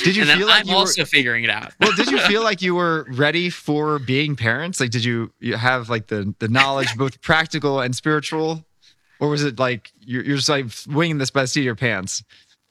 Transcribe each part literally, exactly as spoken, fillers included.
Did you and then feel like I'm you also were, figuring it out. well, did you feel like you were ready for being parents? Like, did you, you have like the, the knowledge, both practical and spiritual? Or was it like, you're, you're just like winging this by the seat of your pants?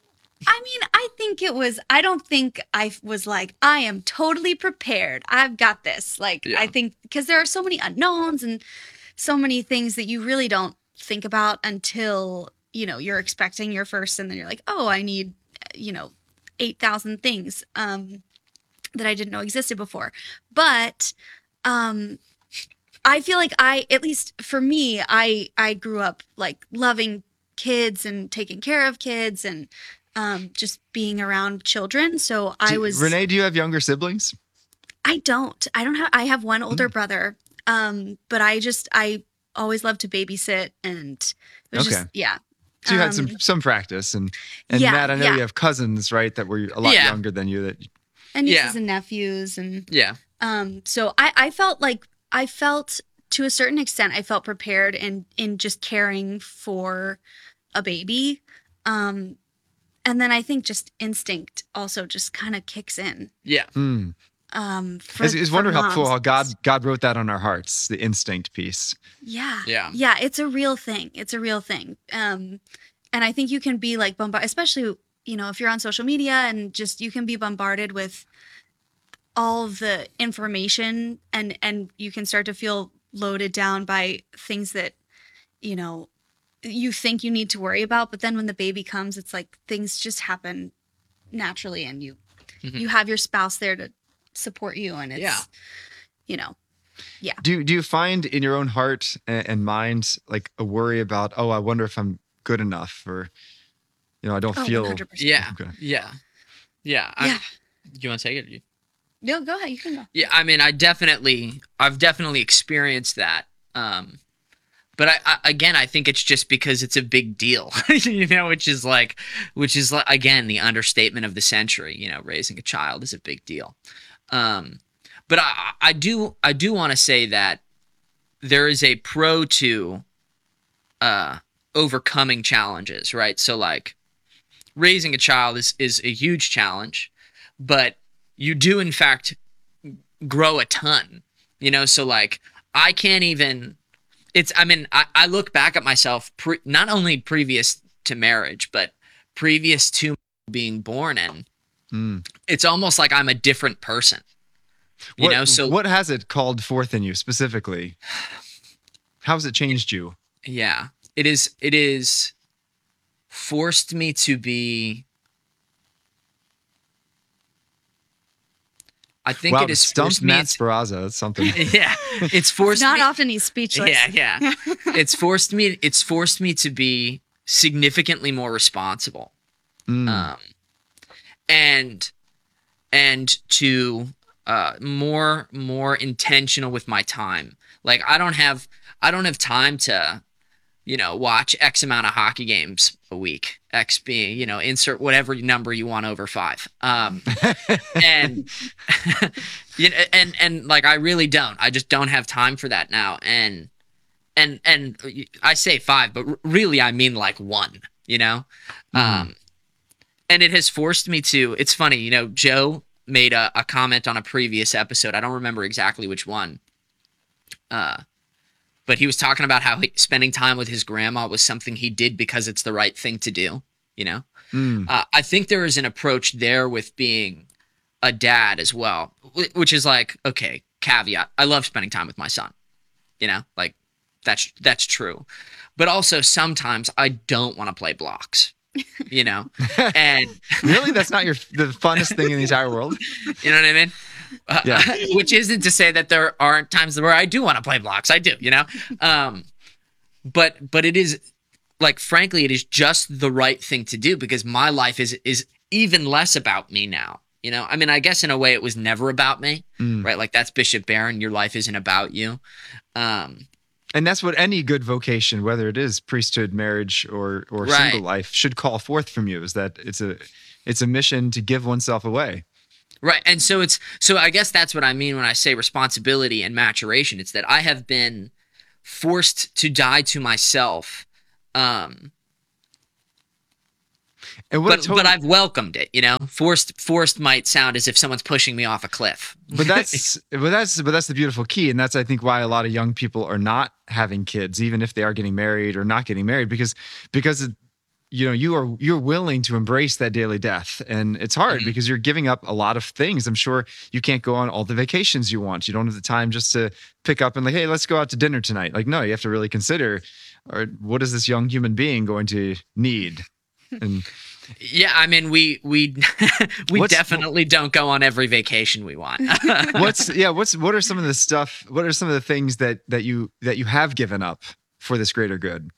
I mean, I think it was, I don't think I was like, I am totally prepared. I've got this. Like, Yeah. I think because there are so many unknowns and so many things that you really don't think about until, you know, you're expecting your first and then you're like, oh, I need, you know, eight thousand things um, that I didn't know existed before. But um, I feel like I, at least for me, I, I grew up like loving kids and taking care of kids and um, just being around children. So I Do- was, Renee, do you have younger siblings? I don't, I don't have, I have one older brother. Um, but I just, I always loved to babysit and it was Okay. just, yeah. So you had Um, some some practice, and and yeah, Matt, I know yeah. you have cousins, right, that were a lot Yeah. younger than you. That and nieces Yeah. and nephews and Yeah. um so I I felt like I felt to a certain extent I felt prepared in in just caring for a baby. Um and then I think just instinct also just kind of kicks in. Yeah. mm. Um for, it's, it's for wonderful how, moms. how God God wrote that on our hearts, the instinct piece. Yeah. Yeah. Yeah, it's a real thing. It's a real thing. Um and I think you can be like bombarded, especially, you know, if you're on social media and just you can be bombarded with all of the information and and you can start to feel loaded down by things that, you know, you think you need to worry about, but then when the baby comes, it's like things just happen naturally and you Mhm. you have your spouse there to support you and it's Yeah. you know. Yeah. Do do you find in your own heart and, and mind like a worry about, oh, I wonder if I'm good enough, or you know, I don't Oh, feel one hundred percent. Yeah. Okay. Yeah. Yeah. I, Yeah. You want to take it? You- No, go ahead. You can go. Yeah. I mean, I definitely, I've definitely experienced that. Um, but I, I, again, I think it's just because it's a big deal, you know, which is like, which is like, again, the understatement of the century, you know, raising a child is a big deal. Um, but I, I do, I do want to say that there is a pro to, uh, overcoming challenges, right? So like raising a child is, is a huge challenge, but you do in fact grow a ton, you know? So like, I can't even, it's, I mean, I, I look back at myself, pre, not only previous to marriage, but previous to being born, and Mm. it's almost like I'm a different person, you what, know? So what has it called forth in you specifically? How has it changed you? yeah, it is, it is forced me to be, I think Wow, it is stumped forced me Matt to, Speraza. That's something. yeah, it's forced Not me, often he's speechless. yeah, yeah. It's forced me, it's forced me to be significantly more responsible. Mm. Um, and, and to, uh, more, more intentional with my time. Like I don't have, I don't have time to, you know, watch X amount of hockey games a week, X being, you know, insert whatever number you want over five. Um, and, you know, and, and like, I really don't, I just don't have time for that now. And, and, and I say five, but r- really I mean like one, you know? Mm. Um, and it has forced me to, it's funny, you know, Joe made a, a comment on a previous episode. I don't remember exactly which one. Uh, but he was talking about how he, spending time with his grandma was something he did because it's the right thing to do, you know? Mm. Uh, I think there is an approach there with being a dad as well, wh- which is like, okay, caveat. I love spending time with my son, you know, like that's, that's true. But also sometimes I don't want to play blocks, you know, and Really, that's not your the funnest thing in the entire world. you know what I mean? Uh, Yeah. which isn't to say that there aren't times where I do want to play blocks. I do, you know? Um, but, but it is like, frankly, it is just the right thing to do because my life is, is even less about me now. You know, I mean, I guess in a way it was never about me, Mm. right? Like that's Bishop Barron. Your life isn't about you. Um, And that's what any good vocation, whether it is priesthood, marriage, or or Right. single life, should call forth from you. Is that it's a it's a mission to give oneself away. Right. And so it's, so I guess that's what I mean when I say responsibility and maturation. It's that I have been forced to die to myself. Um, And what but totally, but I've welcomed it. You know, forced forced might sound as if someone's pushing me off a cliff. but that's but that's but that's the beautiful key, and that's I think why a lot of young people are not having kids, even if they are getting married or not getting married, because because it, you know you are you're willing to embrace that daily death, and it's hard Mhm. because you're giving up a lot of things. I'm sure you can't go on all the vacations you want. You don't have the time just to pick up and like, hey, let's go out to dinner tonight. Like, no, you have to really consider, or what is this young human being going to need? And Yeah, I mean, we we we What's- definitely don't go on every vacation we want. what's yeah what's what are some of the stuff what are some of the things that that you that you have given up for this greater good?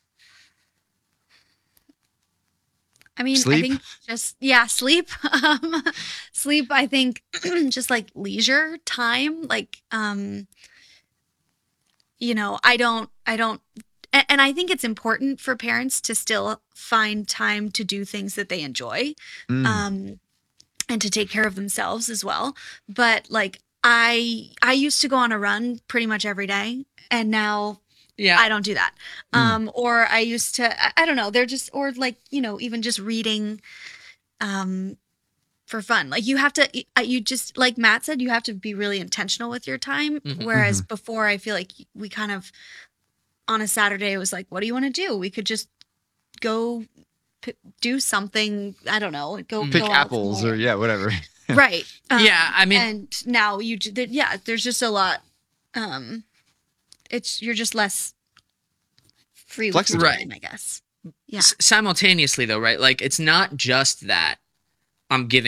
I mean, Sleep? I think just yeah, sleep. Um, sleep. I think just like leisure time. Like, um, you know, I don't, I don't, and, and I think it's important for parents to still find time to do things that they enjoy, Mm. um, and to take care of themselves as well. But like, I, I used to go on a run pretty much every day, and now yeah, I don't do that. Mm. Um, or I used to, I, I don't know, they're just, or like, you know, even just reading, um, for fun. Like you have to, uh, you just, like Matt said, you have to be really intentional with your time. Mhm. Whereas before I feel like we kind of, on a Saturday, it was like, what do you want to do? We could just go p- do something. I don't know. Go Pick go out apples or somewhere. yeah, whatever. Right. Um, Yeah, I mean- and now you, j- there, yeah, there's just a lot, um, it's, you're just less free with your Flexible. time, I guess. Yeah. S- simultaneously though, right? Like it's not just that I'm giving